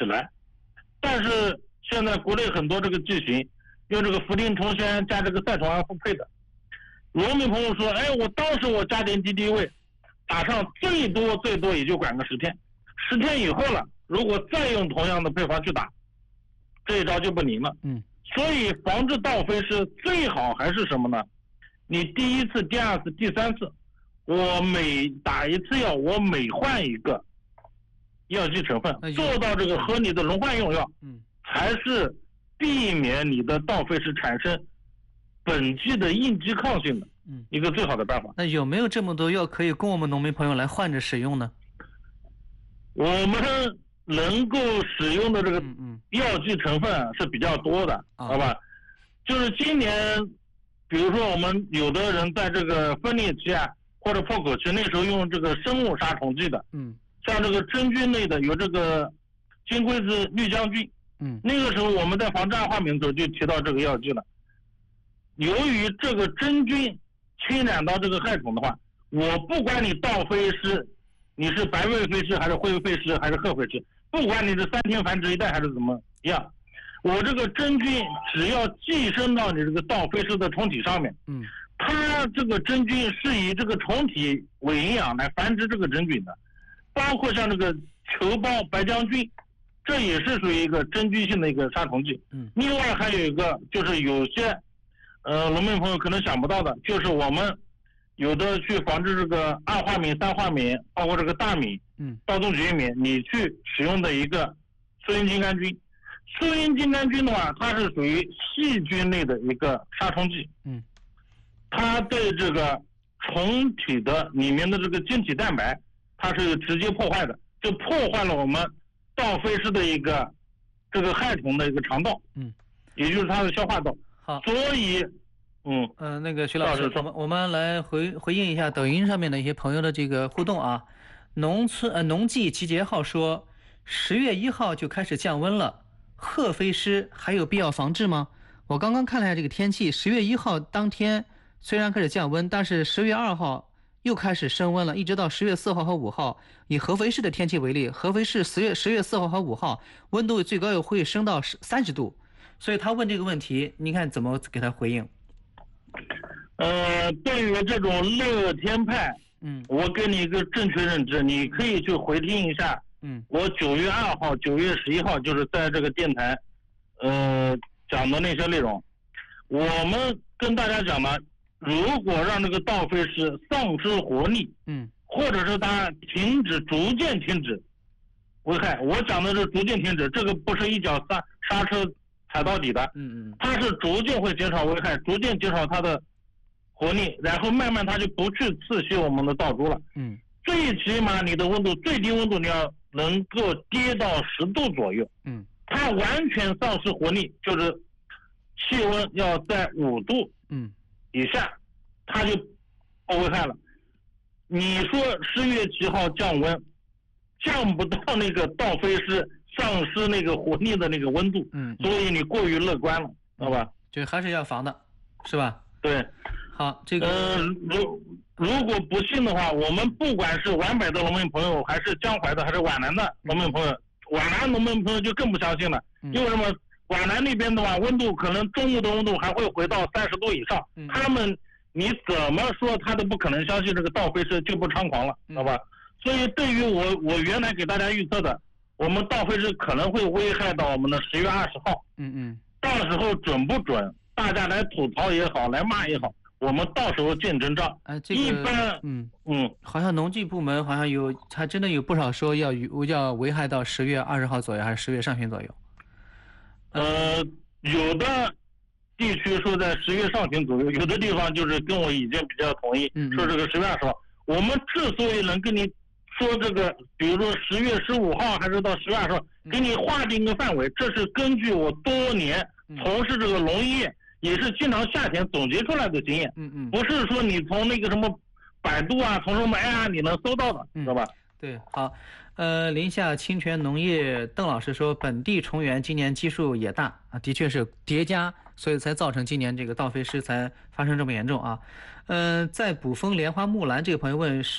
起来。但是现在国内很多这个剂型用这个氟定重酰加这个赛虫胺复配的，农民朋友说，哎，我当时我加点敌敌畏，打上最多也就管个10天，10天以后了，如果再用同样的配方去打，这一招就不灵了。所以防治倒飞虱最好还是什么呢？你第一次、第二次、第三次，我每打一次药，我每换一个药剂成分，做到这个和你的轮换用药，才是避免你的倒飞虱产生本剂的应激抗性的一个最好的办法。 那有没有这么多药可以供我们农民朋友来换着使用呢？ 我们能够使用的这个药剂成分是比较多的，好吧？就是今年，比如说我们有的人在这个分裂期啊，或者破口期，那时候用这个生物杀虫剂的，像这个真菌类的有这个金龟子绿浆菌，那个时候我们在防治二化敏的时候就提到这个药剂了。由于这个真菌侵染到这个害虫的话，我不管你倒飞虱，你是白尾飞虱还是灰飞虱还是褐飞虱，不管你是3天繁殖一代还是怎么样，我这个真菌只要寄生到你这个倒飞虱的虫体上面，它这个真菌是以这个虫体为营养来繁殖这个真菌的，包括像这个球孢白浆菌，这也是属于一个真菌性的一个杀虫剂。另外还有一个就是有些农民朋友可能想不到的，就是我们有的去防治这个二化敏、三化敏，包括这个大敏、稻种菌敏，你去使用的一个苏因金杆菌。苏因金杆菌的话，它是属于细菌类的一个杀虫剂，它对这个虫体的里面的这个晶体蛋白，它是直接破坏的，就破坏了我们倒飞虱的一个这个害虫的一个肠道，也就是它的消化道。 好， 所以那个徐老师，我们来回应一下抖音上面的一些朋友的这个互动啊。农技集结号说，10月1号就开始降温了，褐飞虱还有必要防治吗？我刚刚看了一下这个天气，10月1号当天虽然开始降温，但是10月2号又开始升温了，一直到10月4号和5号。以合肥市的天气为例，合肥市10月4号和5号温度最高又会升到30度，所以他问这个问题，你看怎么给他回应？ 对于这种乐天派，我给你一个正确认知，你可以去回听一下，我9月2号、9月11号就是在这个电台，讲的那些内容。我们跟大家讲呢，如果让这个倒飞虱丧失活力，或者是它逐渐停止危害，我讲的是逐渐停止，这个不是一脚刹车踩到底的，它是逐渐会减少危害，逐渐减少它的活力，然后慢慢它就不去刺激我们的稻株了。最起码你的温度最低温度你要能够跌到10度左右。它完全丧失活力，就是气温要在5度以下，它就不危害了。你说10月几号降温，降不到那个倒飞虱丧失那个活力的那个温度，所以你过于乐观了，知道吧？ 就还是要防的，是吧？ 对。 好，这个如果不信的话，我们不管是皖北的农民朋友，还是江淮的，还是皖南的农民朋友，皖南农民朋友就更不相信了，因为什么？皖南那边的话，温度可能中午的温度还会回到30度以上，他们你怎么说他都不可能相信这个倒飞虱就不猖狂了，知道吧？所以对于我原来给大家预测的，我们倒飞虱可能会危害到我们的10月20号，到时候准不准，大家来吐槽也好，来骂也好，我们到时候见真章。一般好像农技部门好像还真的有不少说要危害到10月20号左右，还是10月上旬左右。 有的地区说在10月上旬左右，有的地方就是跟我意见比较统一，说这个10月20号。我们之所以能跟你说这个，比如说10月15号还是到10月20号，给你划定一个范围，这是根据我多年从事这个农业，也是经常夏天总结出来的经验，不是说你从那个什么百度啊，从什么你能搜到的，知道吧？ 对，好，临夏清泉农业邓老师说，本地虫源今年基数也大啊，的确是叠加，所以才造成今年这个倒飞虱才发生这么严重啊。在卜蜂莲花木兰这个朋友问，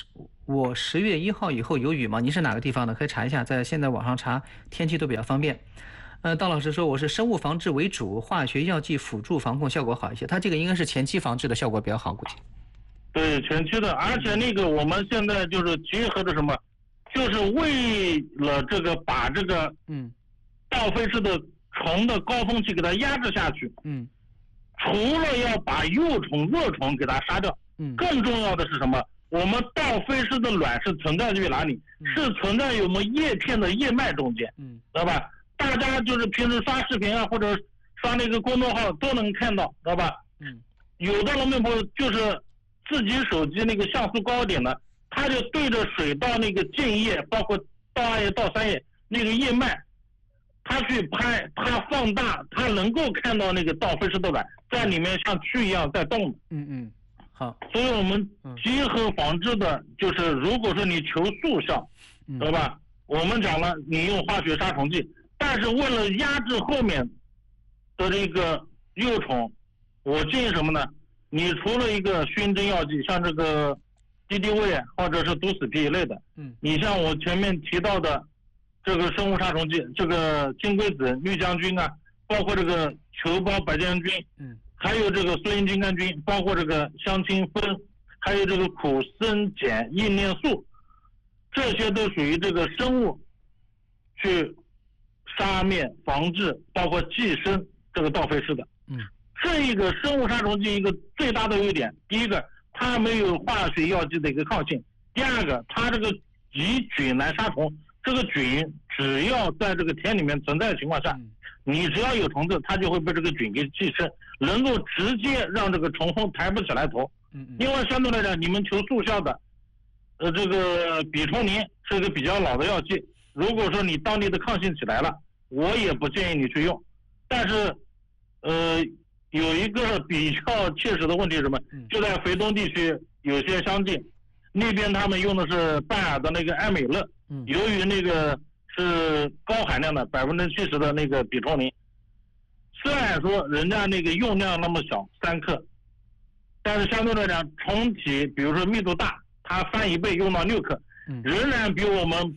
我10月1号以后有雨吗？您是哪个地方的？可以查一下，在现在网上查天气都比较方便。道老师说我是生物防治为主，化学药剂辅助防控效果好一些。他这个应该是前期防治的效果比较好，估计。 对，前期的，而且那个我们现在就是结合着什么，就是为了这个把这个倒飞式的虫的高峰期给它压制下去。除了要把幼虫、弱虫给它杀掉，更重要的是什么？我们倒飞式的卵是存在于哪里？是存在于我们叶片的叶脉中间，知道吧？大家就是平时刷视频啊，或者刷那个公众号都能看到，知道吧？有的农民朋友就是自己手机那个像素高一点的，他就对着水稻那个茎叶，包括稻2叶、稻3叶那个叶脉，他去拍，他放大，他能够看到那个倒飞式的卵在里面像蛆一样在动。 好。 所以我们结合防治的，就是如果说你求速效，知道吧？我们讲了，你用化学杀虫剂。但是为了压制后面的这个幼虫，我建议什么呢？你除了一个熏蒸药剂，像这个敌敌畏或者是毒死皮一类的，你像我前面提到的这个生物杀虫剂，这个金龟子、绿将军啊，包括这个球孢白尖菌，还有这个羧金杆菌，包括这个香青酚，还有这个苦参碱硬链素，这些都属于这个生物去杀灭、防治，包括寄生这个倒飞式的。这一个生物杀虫剂一个最大的优点，第一个，它没有化学药剂的一个抗性；第二个，它这个以菌来杀虫，这个菌只要在这个田里面存在的情况下，你只要有虫子，它就会被这个菌给寄生，能够直接让这个虫蜂抬不起来头。另外，相对来讲，你们求速效的，这个吡虫宁是一个比较老的药剂，如果说你当地的抗性起来了，我也不建议你去用。但是，有一个比较切实的问题是什么？就在肥东地区有些乡镇，那边他们用的是拜耳的那个艾美乐，由于那个是高含量的70%的那个吡虫宁，虽然说人家那个用量那么小3克，但是相对来讲虫体比如说密度大，它翻1倍用到6克，仍然比我们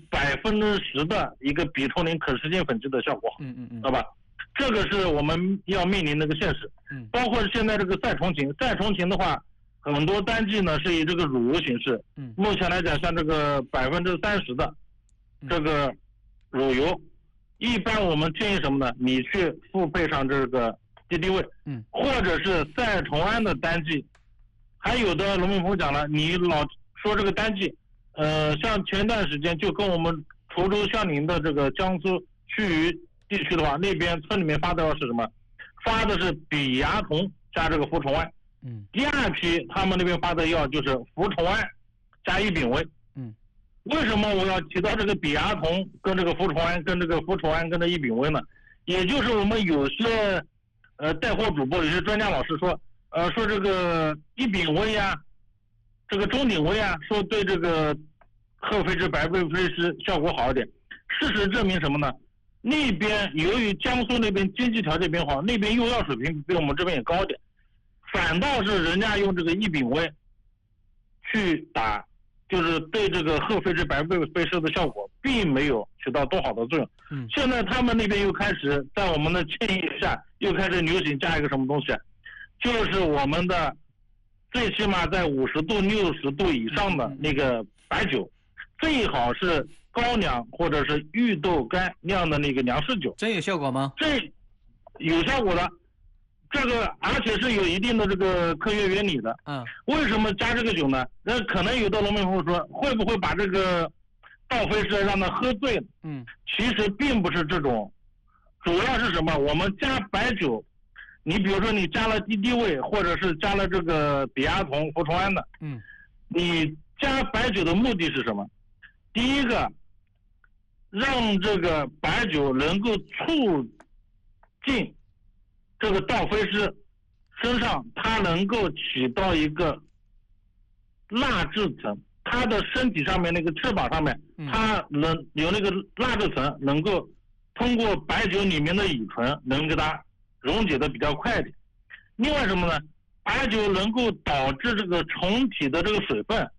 10%的一个吡虫宁可湿性粉剂的效果好，知道吧？这个是我们要面临的一个现实。包括现在这个赛虫芹的话，很多单剂呢是以这个乳油形式。目前来讲，像这个30%的这个乳油，一般我们建议什么呢？你去复配上这个敌敌畏，或者是赛虫胺的单剂。还有的农民朋友讲了，你老说这个单剂，像前段时间就跟我们滁州相邻的这个江苏盱眙地区的话，那边村里面发的药是什么？发的是吡蚜酮加这个呋虫胺。第二批他们那边发的药就是呋虫胺加异丙微。为什么我要提到这个吡蚜酮跟这个呋虫胺跟这个呋虫胺跟这异丙微呢？也就是我们有些带货主播有些专家老师说，说这个异丙微啊，这个中顶微啊，说对这个褐飞枝、白背飞虱效果好一点。事实证明什么呢？那边由于江苏那边经济条件变好，那边用药水平比我们这边也高一点，反倒是人家用这个异丙微去打，就是对这个褐飞枝、白背飞虱的效果并没有起到多好的作用。现在他们那边又开始在我们的建议下又开始流行加一个什么东西，就是我们的最起码在50度、60度以上的那个白酒，最好是高粱或者是玉豆干酿的那个粮食酒。 真有效果吗？ 这有效果的，这个而且是有一定的这个科学原理的。为什么加这个酒呢？那可能有的农民朋友说，会不会把这个倒飞式让他喝醉了？其实并不是这种，主要是什么？我们加白酒，你比如说你加了敌敌畏，或者是加了这个吡蚜酮、呋虫胺的，你加白酒的目的是什么？第一个，让这个白酒能够促进这个倒飞虱身上，它能够起到一个蜡质层，它的身体上面那个翅膀上面，它能有那个蜡质层，能够通过白酒里面的乙醇能给它溶解的比较快一点。另外什么呢？白酒能够导致这个虫体的这个水分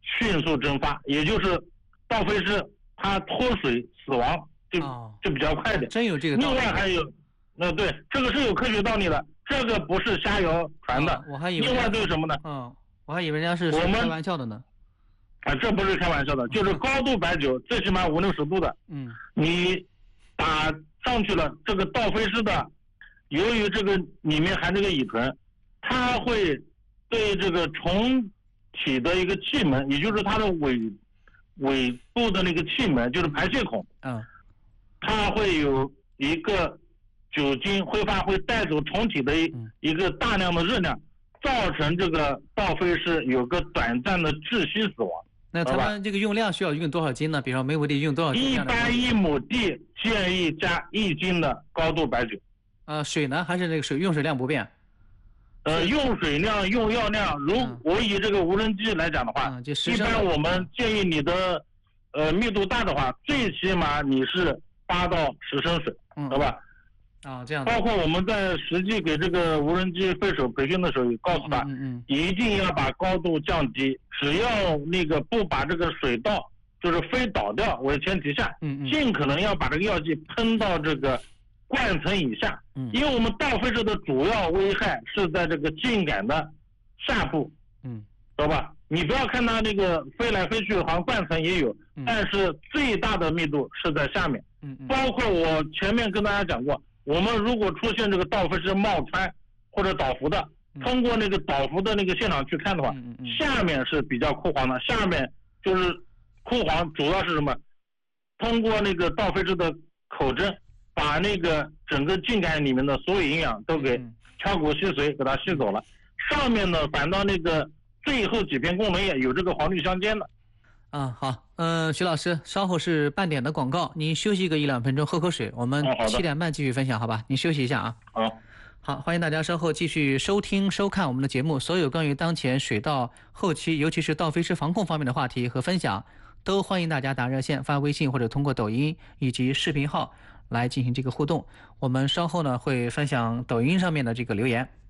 迅速蒸发，也就是倒飞尸它脱水死亡就比较快点。 真有这个道理。 另外还有，对，这个是有科学道理的，这个不是瞎谣传的。 我还以为另外对什么呢？ 我还以为人家是开玩笑的呢。 这不是开玩笑的，就是高度白酒，最起码5-60度的。你打上去了，这个倒飞尸的，由于这个里面含这个乙醇，它会对这个虫体的一个气门，也就是它的尾部的那个气门，就是排泄孔，它会有一个酒精挥发，会带走虫体的一个大量的热量，造成这个倒飞尸有个短暂的窒息死亡。 那他们这个用量需要用多少斤呢？比如说每亩地用多少斤？ 一般1亩地建议加1斤的高度白酒。 水呢？还是这个用水量不变？ 用水量、用药量，我以这个无人机来讲的话，一般我们建议你的密度大的话，最起码你是8到10升水，好吧？ 这样。 包括我们在实际给这个无人机飞手培训的时候，也告诉他，一定要把高度降低，只要那个不把这个水倒，就是非倒掉为前提下，尽可能要把这个药剂喷到这个冠层以下，因为我们倒飞尸的主要危害是在这个茎秆的下部，知道吧？你不要看它那个飞来飞去，好像冠层也有，但是最大的密度是在下面。包括我前面跟大家讲过，我们如果出现这个倒飞尸冒穿或者倒伏的，通过那个倒伏的那个现场去看的话，下面是比较枯黄的，下面就是枯黄，主要是什么？通过那个倒飞尸的口针，把那个整个茎秆里面的所有营养都给敲骨吸髓给它吸走了，上面呢反倒那个最后几片功能液有这个黄绿相间的。 好，徐老师，稍后是半点的广告，您休息个1-2分钟，喝口水，我们7点半继续分享，好吧？您休息一下啊。好，欢迎大家稍后继续收听收看我们的节目，所有关于当前水稻后期，尤其是倒飞尸防控方面的话题和分享，都欢迎大家打热线、发微信或者通过抖音以及视频号来进行这个互动。我们稍后呢会分享抖音上面的这个留言。